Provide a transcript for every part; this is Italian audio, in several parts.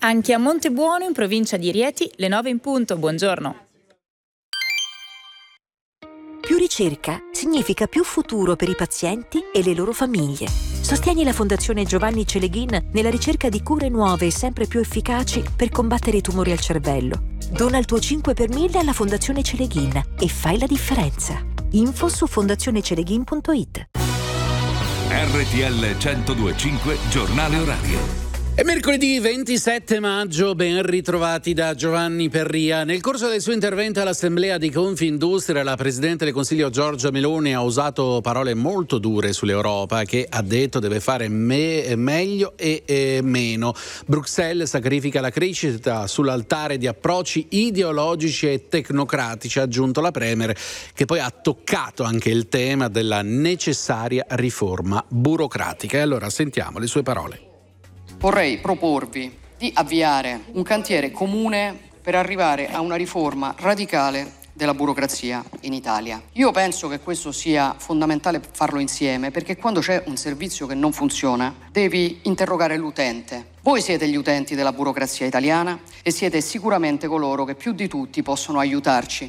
Anche a Montebuono, in provincia di Rieti, le 9 in punto. Buongiorno. Più ricerca significa più futuro per i pazienti e le loro famiglie. Sostieni la Fondazione Giovanni Celeghin nella ricerca di cure nuove e sempre più efficaci per combattere i tumori al cervello. Dona il tuo 5 per 1000 alla Fondazione Celeghin e fai la differenza. Info su fondazioneceleghin.it. RTL 102.5 Giornale Orario. È mercoledì 27 maggio, ben ritrovati da Giovanni Perria. Nel corso del suo intervento all'Assemblea di Confindustria, la Presidente del Consiglio Giorgia Meloni ha usato parole molto dure sull'Europa, che ha detto deve fare meglio e meno. Bruxelles sacrifica la crescita sull'altare di approcci ideologici e tecnocratici, ha aggiunto la Premier, che poi ha toccato anche il tema della necessaria riforma burocratica. E allora sentiamo le sue parole. Vorrei proporvi di avviare un cantiere comune per arrivare a una riforma radicale della burocrazia in Italia. Io penso che questo sia fondamentale farlo insieme, perché quando c'è un servizio che non funziona devi interrogare l'utente. Voi siete gli utenti della burocrazia italiana e siete sicuramente coloro che più di tutti possono aiutarci.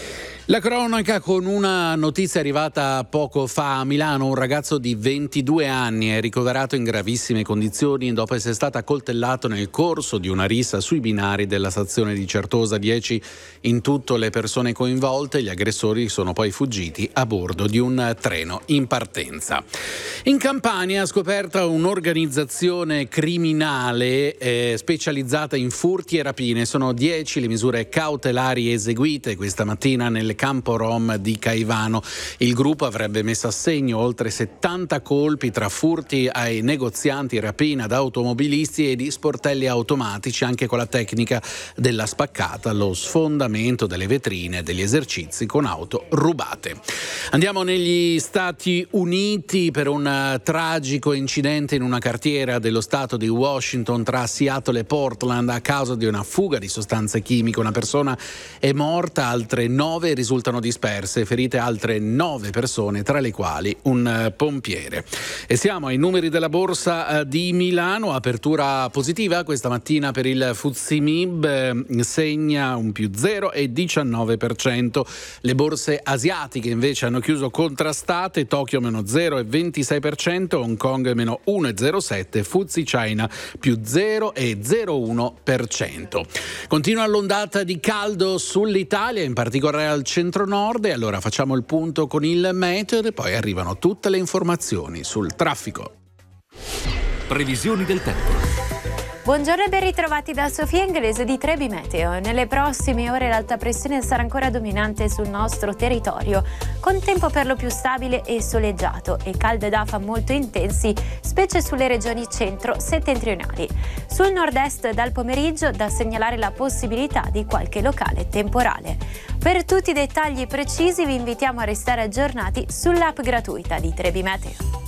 La cronaca con una notizia arrivata poco fa a Milano. Un ragazzo di 22 anni è ricoverato in gravissime condizioni dopo essere stato accoltellato nel corso di una rissa sui binari della stazione di Certosa. 10 in tutto le persone coinvolte. Gli aggressori sono poi fuggiti a bordo di un treno in partenza. In Campania ha scoperta un'organizzazione criminale specializzata in furti e rapine. Sono 10 le misure cautelari eseguite questa mattina nel campo rom di Caivano. Il gruppo avrebbe messo a segno oltre 70 colpi tra furti ai negozianti, rapina ad automobilisti e di sportelli automatici, anche con la tecnica della spaccata, lo sfondamento delle vetrine degli esercizi con auto rubate. Andiamo negli Stati Uniti per un tragico incidente in una cartiera dello stato di Washington tra Seattle e Portland a causa di una fuga di sostanze chimiche. Una persona è morta, altre 9 risultano disperse, ferite altre 9 persone, tra le quali un pompiere. E siamo ai numeri della borsa di Milano. Apertura positiva questa mattina per il FTSE MIB, segna un più 0,19%. Le borse asiatiche invece hanno chiuso contrastate: Tokyo meno 0,26%, Hong Kong meno 1,07%, FTSE China più 0,01%. Continua l'ondata di caldo sull'Italia, in particolare al centro-nord, e allora facciamo il punto con il meteo e poi arrivano tutte le informazioni sul traffico. Previsioni del tempo. Buongiorno e ben ritrovati da Sofia Inglese di Trebi Meteo. Nelle prossime ore l'alta pressione sarà ancora dominante sul nostro territorio, con tempo per lo più stabile e soleggiato e caldo ed afa molto intensi, specie sulle regioni centro-settentrionali. Sul nord-est dal pomeriggio da segnalare la possibilità di qualche locale temporale. Per tutti i dettagli precisi vi invitiamo a restare aggiornati sull'app gratuita di Trebi Meteo.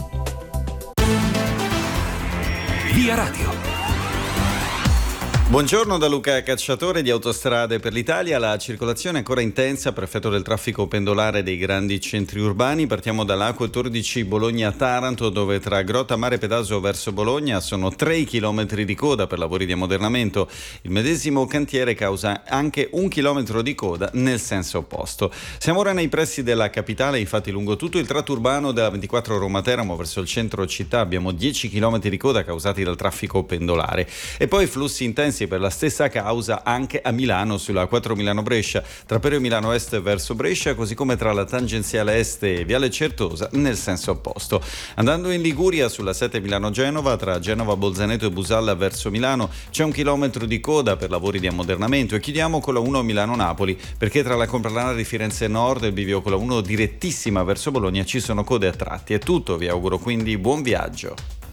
Via Radio. Buongiorno da Luca Cacciatore di Autostrade per l'Italia. La circolazione è ancora intensa per effetto del traffico pendolare dei grandi centri urbani. Partiamo dall'A14 Bologna-Taranto, dove tra Grotta Mare Pedaso verso Bologna sono 3 chilometri di coda per lavori di ammodernamento. Il medesimo cantiere causa anche 1 chilometro di coda nel senso opposto. Siamo ora nei pressi della capitale, infatti lungo tutto il tratto urbano della 24 Roma-Teramo verso il centro città abbiamo 10 chilometri di coda causati dal traffico pendolare. E poi flussi intensi per la stessa causa anche a Milano sulla 4 Milano-Brescia, tra Perio Milano Est verso Brescia, così come tra la tangenziale est e Viale Certosa nel senso opposto. Andando in Liguria sulla 7 Milano-Genova, tra Genova Bolzaneto e Busalla verso Milano c'è 1 chilometro di coda per lavori di ammodernamento. E chiudiamo con la 1 Milano-Napoli, perché tra la Complanare di Firenze Nord e il bivio con la 1 direttissima verso Bologna ci sono code a tratti. È tutto, vi auguro quindi buon viaggio.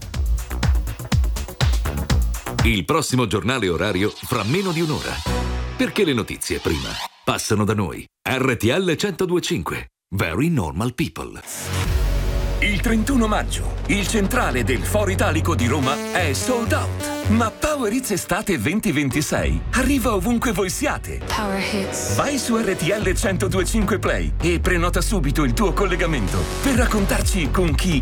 Il prossimo giornale orario fra meno di un'ora. Perché le notizie prima passano da noi. RTL 102.5. Very Normal People. Il 31 maggio, il centrale del Foro Italico di Roma è sold out. Ma Power Hits Estate 2026 arriva ovunque voi siate. Power Hits. Vai su RTL 102.5 Play e prenota subito il tuo collegamento per raccontarci con chi